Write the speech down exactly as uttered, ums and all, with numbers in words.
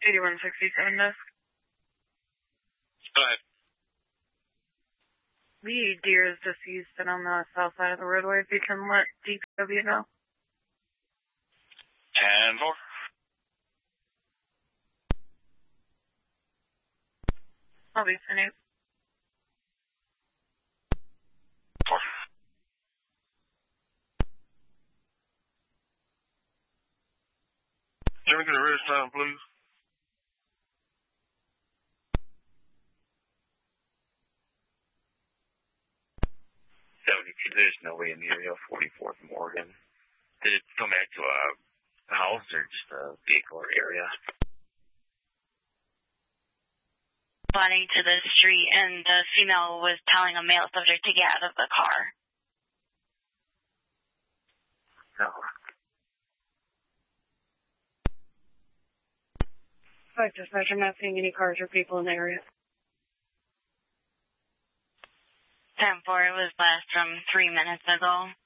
eighty-one sixty-seven desk. Go ahead. The deer is deceased and on the south side of the roadway. If you can let D P W know. ten four. I'll be sending. Four. Can we get a rest time, please? seventy-two, there's no way in the area, forty-fourth Morgan. Did it come back to a house or just a vehicle or area? Running to the street, and the female was telling a male subject to get out of the car. No. Five dispatch, I'm not seeing any cars or people in the area. ten four, it was less from three minutes ago.